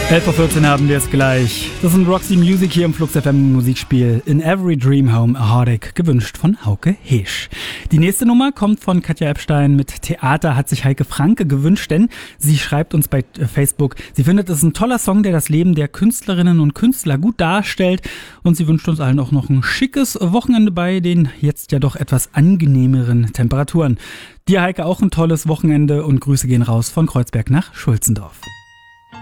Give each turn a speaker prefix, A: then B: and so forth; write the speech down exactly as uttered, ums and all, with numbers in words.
A: elf Uhr vierzehn haben wir es gleich. Das sind Roxy Music hier im Flux F M Musikspiel. In Every Dream Home a Heartache, gewünscht von Hauke Heesch. Die nächste Nummer kommt von Katja Epstein mit Theater hat sich Heike Franke gewünscht, denn sie schreibt uns bei Facebook, sie findet es ein toller Song, der das Leben der Künstlerinnen und Künstler gut darstellt, und sie wünscht uns allen auch noch ein schickes Wochenende bei den jetzt ja doch etwas angenehmeren Temperaturen. Dir, Heike, auch ein tolles Wochenende und Grüße gehen raus von Kreuzberg nach Schulzendorf.